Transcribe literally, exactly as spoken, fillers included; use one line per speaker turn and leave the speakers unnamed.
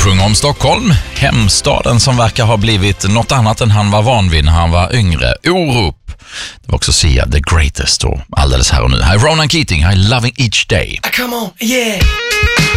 sjunger om Stockholm, hemstaden som verkar ha blivit något annat än han var van vid när han var yngre. Orup. Det var också Sia, The Greatest, och alldeles här och nu. Här är Ronan Keating, här är Loving Each Day.
Come on, yeah.